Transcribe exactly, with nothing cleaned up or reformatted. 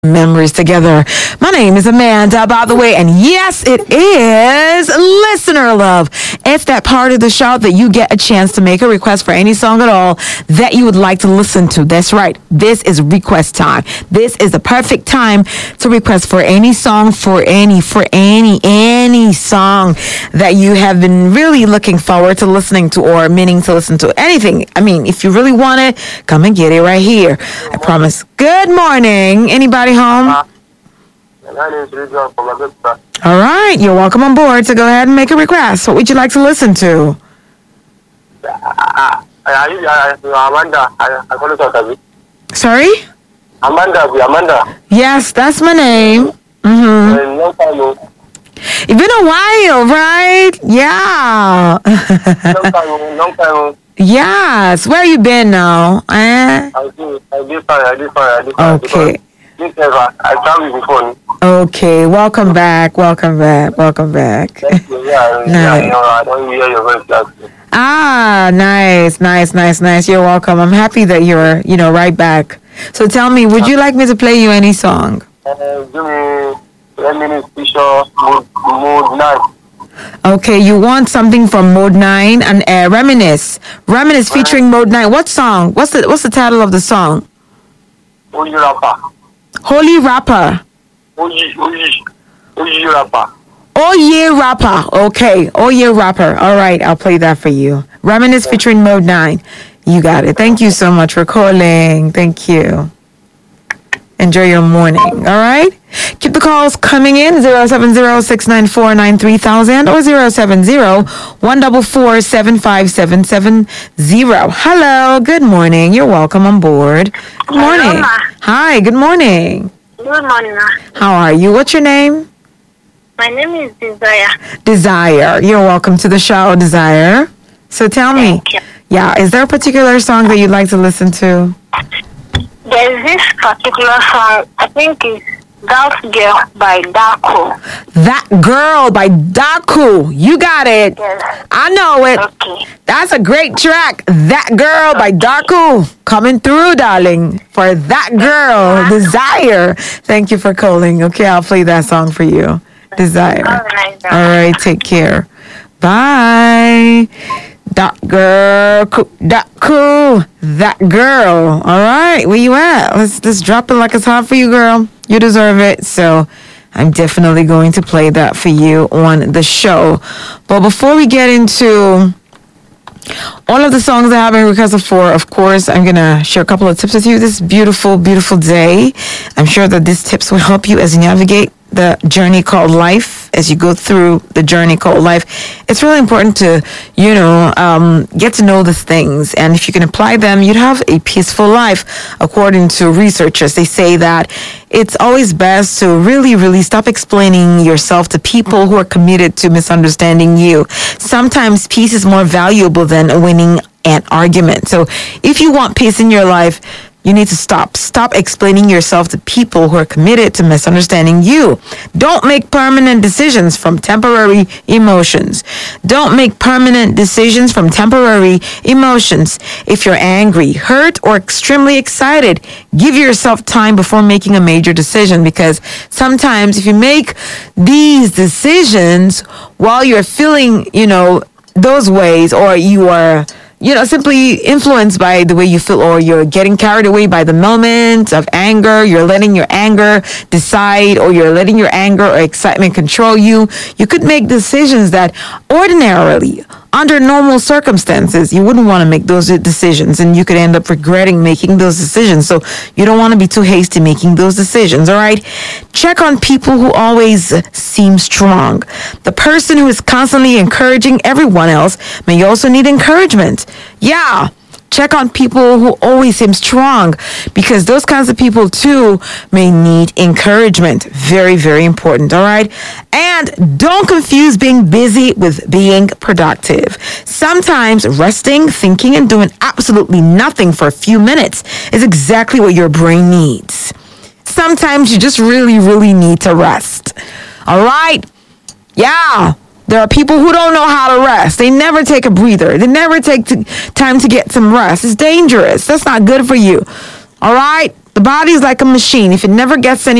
Memories together. My name is Amanda, by the way, and yes, it is Listener Love. It's that part of the show that you get a chance to make a request for any song at all that you would like to listen to. That's right. This is request time. This is the perfect time to request for any song, for any, for any, any song that you have been really looking forward to listening to or meaning to listen to. Anything. I mean, if you really want it, come and get it right here. I promise. Good morning. Anybody home? My name is Rizwan from Augusta. All right, you're welcome on board. So go ahead and make a request. What would you like to listen to? I, I, I, I, Amanda, I, I call it Otabi. Sorry? Amanda, Amanda. Yes, that's my name. Mm-hmm. Uh, long time, oh. It's been a while, right? Yeah. long time, oh, long time. oh. Yes. Where you been now? Eh? I did, I did fine, I did fine, I did fine. Okay. This ever, I traveled before. Okay. Welcome back. Welcome back. Welcome back. Thank you, yeah, yeah, Nice. you know, I don't hear your voice last week. Ah, nice, nice, nice, nice. You're welcome. I'm happy that you're, you know, right back. So tell me, would you like me to play you any song? Uh, give me ten minutes, Fisher, mood, mood, night. Okay, you want something from Mode nine and uh, Reminisce. Reminisce featuring Mode nine. What song? What's the What's the title of the song? Oyi rapper. Holy Rapper. Oyi, Oyi, Oyi rapper. Oh yeah, Rapper. Okay. Oh yeah, Rapper. All right, I'll play that for you. Reminisce featuring Mode nine. You got it. Thank you so much for calling. Thank you. Enjoy your morning. All right. Keep the calls coming in. zero seven zero six nine four nine three thousand or zero seven zero one four four seven five seven seven zero. Hello. Good morning. You're welcome on board. Good morning. Hello, ma. Hi. Good morning. Good morning, ma. How are you? What's your name? My name is Desire. Desire. You're welcome to the show, Desire. So tell me. Thank you. Yeah. Is there a particular song that you'd like to listen to? There's this particular song, I think it's That Girl by Darko. That Girl by Daku. You got it. Yes. I know it. Okay. That's a great track. That Girl by Daku. Coming through, darling. For That Girl, Desire. Thank you for calling. Okay, I'll play that song for you. Desire. Have a nice day. All right, take care. Bye. That girl, coo- that cool, that girl. All right, where you at? Let's let's drop it like it's hot for you, girl. You deserve it. So I'm definitely going to play that for you on the show. But before we get into all of the songs that have been requested for, of course, I'm going to share a couple of tips with you this beautiful, beautiful day. I'm sure that these tips will help you as you navigate the journey called life, as you go through the journey called life. It's really important to, you know, um, get to know these things. And if you can apply them, you'd have a peaceful life. According to researchers, they say that it's always best to really, really stop explaining yourself to people who are committed to misunderstanding you. Sometimes peace is more valuable than winning an argument. So if you want peace in your life, you need to stop. Stop explaining yourself to people who are committed to misunderstanding you. Don't make permanent decisions from temporary emotions. Don't make permanent decisions from temporary emotions. If you're angry, hurt, or extremely excited, give yourself time before making a major decision, because sometimes if you make these decisions while you're feeling, you know, those ways, or you are you know, simply influenced by the way you feel, or you're getting carried away by the moment of anger, you're letting your anger decide, or you're letting your anger or excitement control you, you could make decisions that ordinarily, under normal circumstances, you wouldn't want to make those decisions, and you could end up regretting making those decisions. So you don't want to be too hasty making those decisions, all right? Check on people who always seem strong. The person who is constantly encouraging everyone else may also need encouragement. Yeah. Check on people who always seem strong, because those kinds of people too may need encouragement. Very, very important. All right. And don't confuse being busy with being productive. Sometimes resting, thinking, and doing absolutely nothing for a few minutes is exactly what your brain needs. Sometimes you just really, really need to rest. All right. Yeah. There are people who don't know how to rest. They never take a breather. They never take t- time to get some rest. It's dangerous. That's not good for you. All right? The body's like a machine. If it never gets any